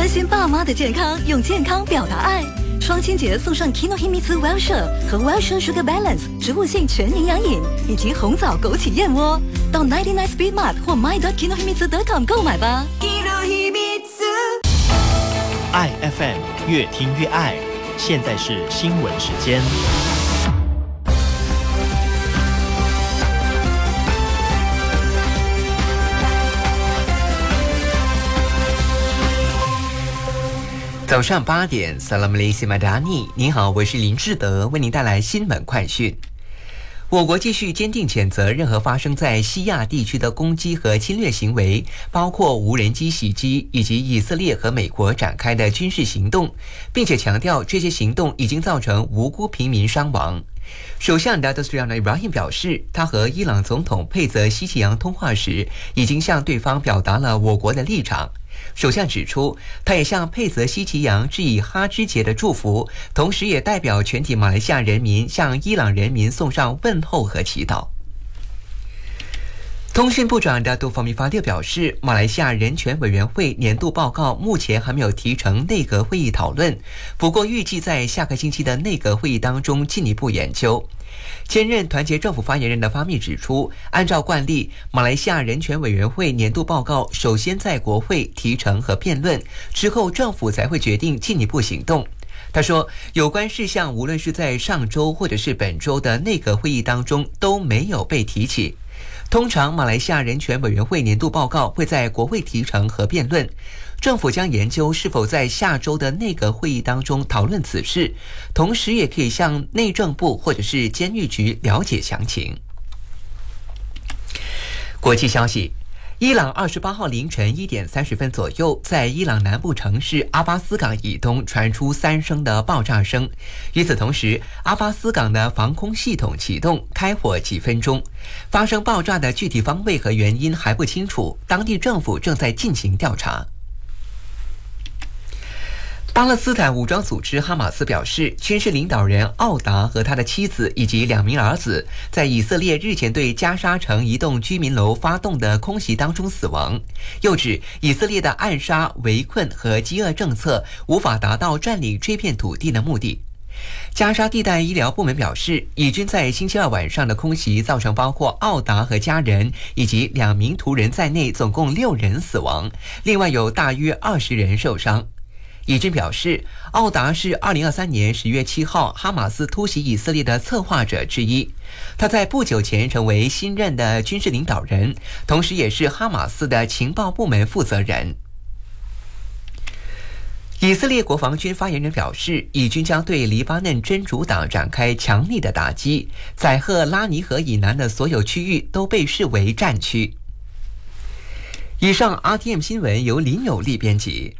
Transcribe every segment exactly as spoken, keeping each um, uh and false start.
关心爸妈的健康，用健康表达爱。双亲节送上 Kinohimitsu Wellshire 和 Wellshire Sugar Balance 植物性全营养饮，以及红枣枸杞燕窝。到 九十九 Speed Mart 或 my dot kinohimitsu dot com 购买吧。 爱 F M 越听越爱，现在是新闻时间。 早上八点 Salam Alaikum Madani， 您好，我是林志德，为您带来新闻快讯。我国继续坚定谴责任何发生在西亚地区的攻击和侵略行为，包括无人机袭击以及以色列和美国展开的军事行动，并且强调这些行动已经造成无辜平民伤亡。首相 Datuk Seri Anwar Ibrahim 表示，他和伊朗总统佩泽希奇扬通话时，已经向对方表达了我国的立场。首相指出，他也向佩泽希奇扬致以哈芝节的祝福，同时也代表全体马来西亚人民向伊朗人民送上问候和祈祷。通讯部长Datuk Fahmi Fadzil表示，马来西亚人权委员会年度报告目前还没有提呈内阁会议讨论，不过预计在下个星期的内阁会议当中进一步研究。兼任团结政府发言人的发密指出，按照惯例，马来西亚人权委员会年度报告首先在国会提呈和辩论，之后政府才会决定进一步行动。他说，有关事项无论是在上周或者是本周的内阁会议当中都没有被提起。通常马来西亚人权委员会年度报告会在国会提呈和辩论，政府将研究是否在下周的内阁会议当中讨论此事，同时也可以向内政部或者是监狱局了解详情。国际消息，伊朗二十八号凌晨一点三十分左右，在伊朗南部城市阿巴斯港以东传出三声的爆炸声。与此同时，阿巴斯港的防空系统启动，开火几分钟。发生爆炸的具体方位和原因还不清楚，当地政府正在进行调查。巴勒斯坦武装组织哈马斯表示，军事领导人奥达和他的妻子以及两名儿子在以色列日前对加沙城一栋居民楼发动的空袭当中死亡，又指以色列的暗杀、围困和饥饿政策无法达到占领这片土地的目的。加沙地带医疗部门表示，以军在星期二晚上的空袭造成包括奥达和家人以及两名途人在内总共六人死亡，另外有大约二十人受伤。以军表示，奥达是二零二三年十月七号哈马斯突袭以色列的策划者之一，他在不久前成为新任的军事领导人，同时也是哈马斯的情报部门负责人。以色列国防军发言人表示，以军将对黎巴嫩真主党展开强力的打击，载赫拉尼河以南的所有区域都被视为战区。以上 R T M 新闻由林有利编辑。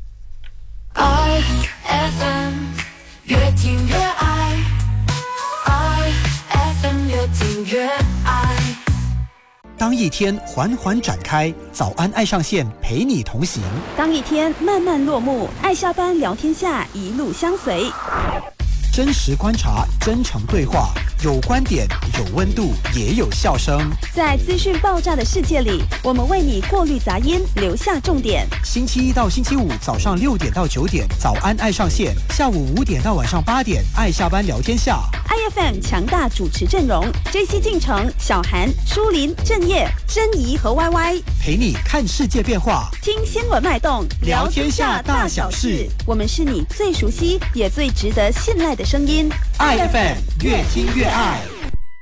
I F M 越听越爱 I F M 越听越爱。 当一天缓缓展开，早安爱上线陪你同行； 当一天慢慢落幕，爱下班聊天下一路相随。 真实观察，真诚对话，有观点，有温度，也有笑声。 在资讯爆炸的世界里，我们为你过滤杂音，留下重点。 星期一到星期五早上六点到九点，早安爱上线；下午五点到晚上八点，爱下班聊天下。 I F M 强大主持阵容 ：J C 进城、小韩、舒林、郑业、珍怡和 Y Y， 陪你看世界变化， 听新闻脉动， 聊天下大小事。 我们是你最熟悉也最值得信赖的声音。 I F M 越听越爱。